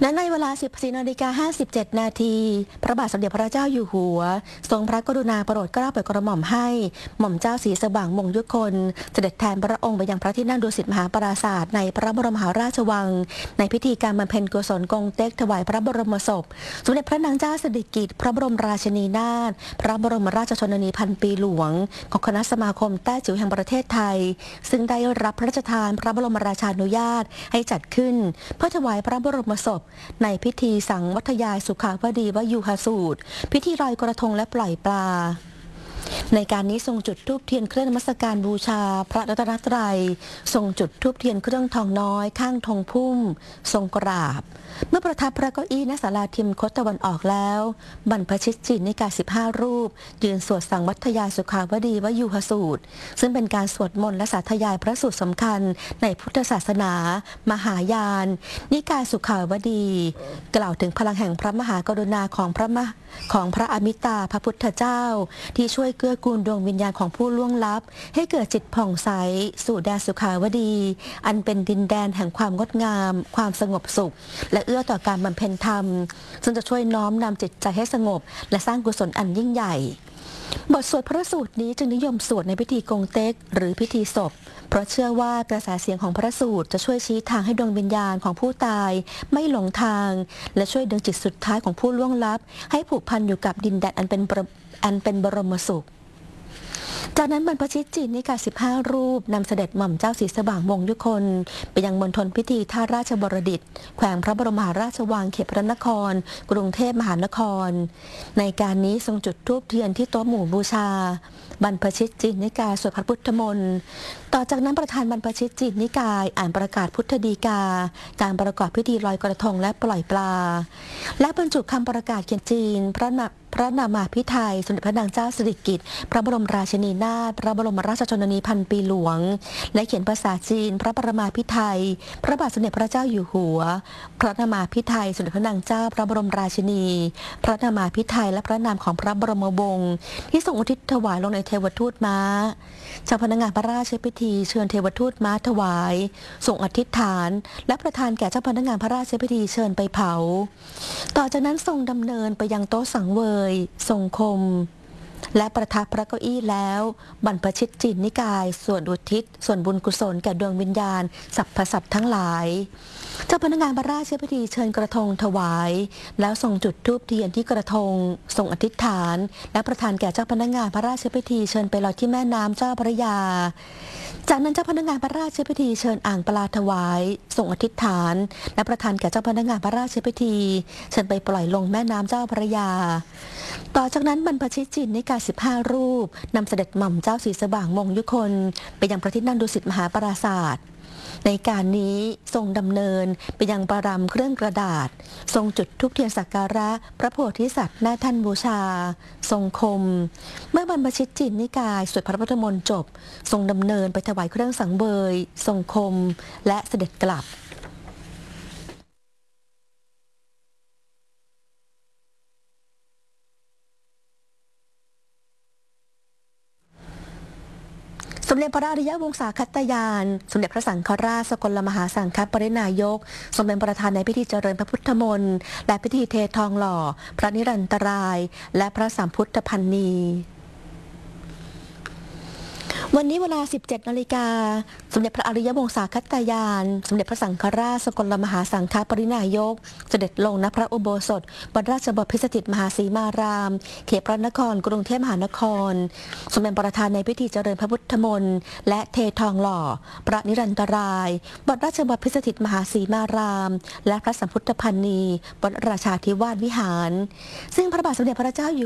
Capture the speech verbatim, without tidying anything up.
และในเวลา สิบสี่นาฬิกาห้าสิบเจ็ด นาทีพระบาทสมเด็จพระเจ้าอยู่หัวทรงพระกรุณาโปรดเกล้าโปรดกระหม่อมให้หม่อมเจ้าศรีสว่างมงคลคนเสด็จแทนพระองค์ไปยังพระที่นั่งดุสิตมหาปราสาทในพระบรมมหาราชวังในพิธีการบำเพ็ญกุศลกงเต็กถวายพระบรมศพสมเด็จพระนางเจ้าสิริกิติ์พระบรมราชินีนาถพระบรมราชชนนีพันปีหลวงของคณะสมาคมแต้จิ๋วแห่งประเทศไทยซึ่งได้รับพระราชทานพระบรมราชานุญาตให้จัดขึ้นเพื่อถวายพระบรมศพในพิธีสังวัทยายสุขาวดีวยูหสูตรพิธีลอยกระทงและปล่อยปลาในการนี้ทรงจุดธูปเทียนเครื่องนมัสการบูชาพระรัตนตรัยทรงจุดธูปเทียนเครื่องทองน้อยข้างธงพุ่มทรงกราบเมื่อประทับพระเก้าอี้ณศาลาทิมคตตะวันออกแล้วบรรพชิตจินิกายสิบห้ารูปยืนสวดสังวัทยายสุขาวดีวยูหสูตรซึ่งเป็นการสวดมนต์และสาธยายพระสูตรสำคัญในพุทธศาสนามหายานนิกายสุขาวดีกล่าวถึงพลังแห่งพระมหากรุณาของพระมหาของพระอมิตาพระพุทธเจ้าที่ช่วยเกื้อกูลดวงวิญญาณของผู้ล่วงลับให้เกิดจิตผ่องใสสู่แดนสุขาวดีอันเป็นดินแดนแห่งความงดงามความสงบสุขและเอื้อต่อการบำเพ็ญธรรมซึ่งจะช่วยน้อมนำจิตใจให้สงบและสร้างกุศลอันยิ่งใหญ่บทสวดพระสูตรนี้จึงนิยมสวดในพิธีกงเต็กหรือพิธีศพเพราะเชื่อว่ากระแสเสียงของพระสูตรจะช่วยชี้ทางให้ดวงวิญญาณของผู้ตายไม่หลงทางและช่วยดึงจิตสุดท้ายของผู้ล่วงลับให้ผูกพันอยู่กับดินแดนอันเป็นอันเป็นบรมสุขจากนั้นบรรพชิตจินิกายสิบห้ารูปนำเสด็จหม่อมเจ้าศรีสว่างมงคลคนไปยังมณฑลพิธีท่าราชบรดิตแขวงพระบรมมหาราชวังเขตพระนครกรุงเทพมหานครในการนี้ทรงจุดธูปเทียนที่โต๊ะหมู่บูชาบรรพชิตจินิกายสวดพระพุทธมนต์ต่อจากนั้นประธานบรรพชิตจินิกายอ่านประกาศพุทธดีกาการประกอบพิธีลอยกระทงและปล่อยปลาและบรรจุคำประกาศเขียนจีนพระนพระนามาภิไธยสมเด็จพระนางเจ้าสิริกิติ์พระบรมราชินีนาถพระบรมราชชนนีพันปีหลวงและเขียนภาษาจีนพระปรมาภิไธยพระบาทสมเด็จพระเจ้าอยู่หัวพระนามาภิไธยสมเด็จพระนางเจ้าพระบรมราชินีพระนามาภิไธยและพระนามของพระบรมวงศ์ที่ทรงอุทิศถวายลงในเทวทูตม้าเจ้าพนักงานพระราชพิธีเชิญเทวทูตม้าถวายส่งอธิษฐานและประทานแก่เจ้าพนักงานพระราชพิธีเชิญไปเผาต่อจากนั้นทรงดำเนินไปยังโต๊ะสังเวยทรงคมและประทับพระเก้าอี้แล้วบรรพชิตจินิกายส่วนอุทิศส่วนบุญกุศลแก่ดวงวิญญาณสรรพสัตว์ทั้งหลายเจ้าพนักงานพระราชพิธีเชิญกระทงถวายแล้วทรงจุดธูปเทียนที่กระทงทรงอธิษฐานและประทานแก่เจ้าพนักงานพระราชพิธีเชิญไปลอยที่แม่น้ำเจ้าพระยาจากนั้นเจ้าพนักงานพระราชพิธีเชิญอ่างปลาถวายส่งอธิษฐานและประทานแก่เจ้าพนักงานพระราชพิธีเชิญไปปล่อยลงแม่น้ำเจ้าพระยาต่อจากนั้นบรรพชิตจินิกายสิบห้ารูปนำเสด็จหม่อมเจ้าศรีสว่างมงคลคนไปยังพระที่นั่งดุสิตมหาปราสาทในการนี้ทรงดำเนินไปยังประรำเครื่องกระดาษทรงจุดธูปเทียนสักการะพระโพธิสัตว์หน้าท่านบูชาทรงคมเมื่อบรรพชิตจินิกายสวดพระพุทธมนต์จบทรงดำเนินไปถวายเครื่องสังเวยทรงคมและเสด็จกลับสมเด็จพระอริยวงศาคัตยานสมเด็จพระสังฆราชสกลมหาสังฆปรินายกทรงเป็นประธานในพิธีเจริญพระพุทธมนต์และพิธีเททองหล่อพระนิรันตรายและพระสัมพุทธพันนีวันนี้เวลา สิบเจ็ดนาฬิกาสมเด็จพระอริยวงศาคัตยานสมเด็จพระสังฆราชสกลมหาสังฆปรินายกเสด็จลงณพระอุโบสถวัดราชบพิตรสถิตมหาสีมารามเขตพระนครกรุงเทพมหานครทรงเป็นประธานในพิธีเจริญพระพุทธมนต์และเททองหล่อพระนิรันตรายวัดราชบพิตรสถิตมหาสีมารามและพระสัมพุทธพันนีวัดราชาธิวาสวิหารซึ่งพระบาทสมเด็จพระเจ้าอยู่